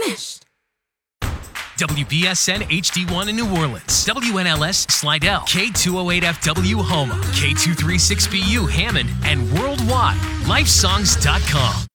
finished. WBSN HD1 in New Orleans, WNLS Slidell, K208FW Houma, K236BU Hammond, and worldwide, lifesongs.com.